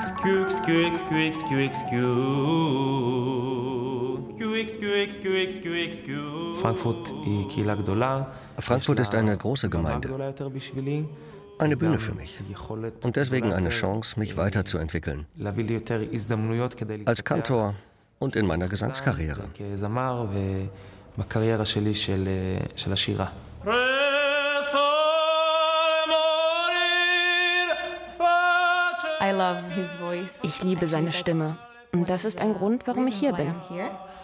Frankfurt ist eine große Gemeinde, eine Bühne für mich und deswegen eine Chance, mich weiterzuentwickeln. Als Kantor und in meiner Gesangskarriere. Ich liebe seine Stimme. Und das ist ein Grund, warum ich hier bin.